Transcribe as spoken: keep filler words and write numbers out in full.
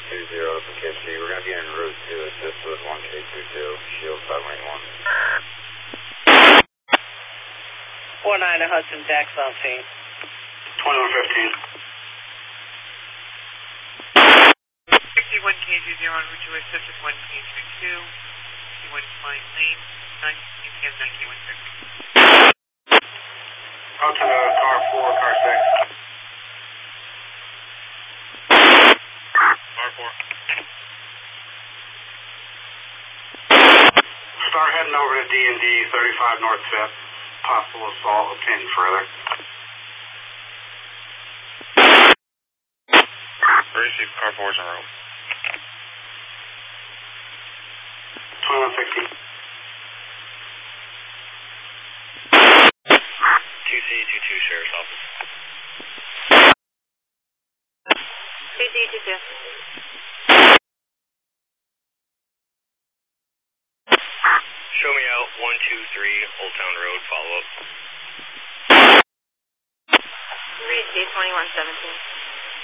two zero from K C. We're going to be en route to assist with one K two two, Shield five lane one. four nine to Hudson, Dax on scene. twenty-one fifteen. sixty-one K two zero on route to assist with one K two two, sixty-one flying lane, nine K P M, nine K one fifty. Out to the car four, car six. Car four. Start heading over to D and D, thirty-five North fifth. Possible assault obtained further. Receive car four's en route. twenty-one sixteen. two C two two, Sheriff's Office. two C two two. Show me out, one two three, Old Town Road, follow up. Receive twenty-one seventeen.